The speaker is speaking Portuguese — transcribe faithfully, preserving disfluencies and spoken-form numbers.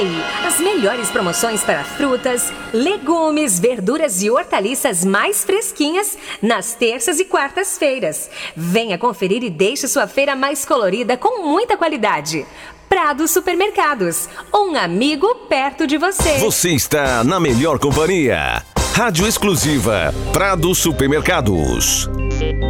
Ei, as melhores promoções para frutas, legumes, verduras e hortaliças mais fresquinhas nas terças e quartas-feiras. Venha conferir e deixe sua feira mais colorida com muita qualidade. Prado Supermercados, um amigo perto de você. Você está na melhor companhia. Rádio exclusiva Prado Supermercados.